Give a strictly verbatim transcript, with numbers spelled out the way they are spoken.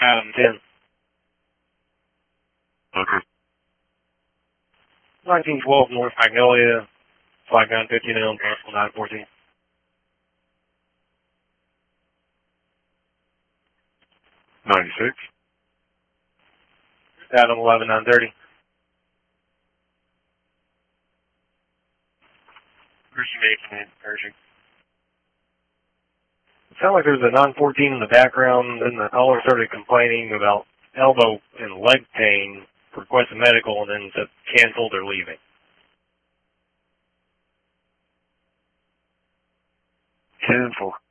Adam ten. Okay. nineteen twelve North Magnolia, flight nine fifteen L, possible nine fourteen. ninety-six. Adam eleven nine thirty. Pershing eight, Pershing. It sounded like there was a nine fourteen in the background, then the caller started complaining about elbow and leg pain, requested medical, and then said canceled or leaving. ten four.